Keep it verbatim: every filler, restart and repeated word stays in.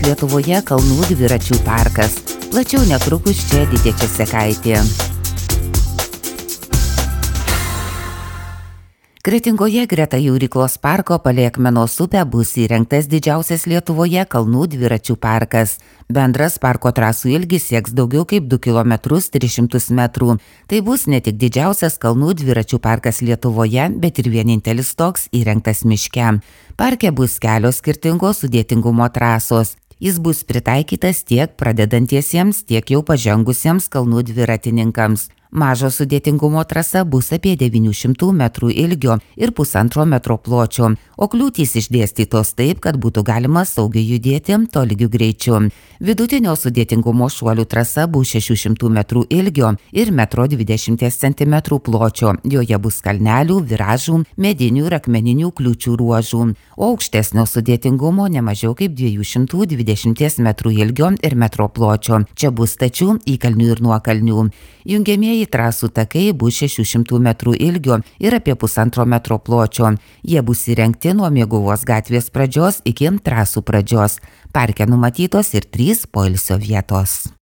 Lietuvoje kalnų dviračių parkas. Plačiau netrukus čia Edita Česekaitė. Kretingoje greta Jūryklos parko palei Akmenos upę bus įrengtas didžiausias Lietuvoje kalnų dviračių parkas. Bendras parko trasų ilgis sieks daugiau kaip du kilometrus tris šimtus metrų. Tai bus ne tik didžiausias kalnų dviračių parkas Lietuvoje, bet ir vienintelis toks įrengtas miške. Parke bus kelios skirtingos sudėtingumo trasos. Jis bus pritaikytas tiek pradedantiesiems, tiek jau pažengusiems kalnų dviratininkams. Mažo sudėtingumo trasa bus apie devynių šimtų metrų ilgio ir pusantro metro pločio, o kliūtys išdėstytos taip, kad būtų galima saugiai judėti tolygiu greičiu. Vidutinio sudėtingumo šuolių trasa bus šešių šimtų metrų ilgio ir metro dvidešimties centimetrų pločio. Joje bus kalnelių, viražų, medinių ir akmeninių kliūčių ruožų, o aukštesnio sudėtingumo ne mažiau kaip dviejų šimtų dvidešimties metrų ilgio ir metro pločio. Čia bus stačių, įkalnių ir nuokalnių. Jungiamieji trasų takai bus šešių šimtų metrų ilgio ir apie pusantro metro pločio. Jie bus įrengti nuo Mėguvos gatvės pradžios iki trasų pradžios. Parke numatytos ir trys poilsio vietos.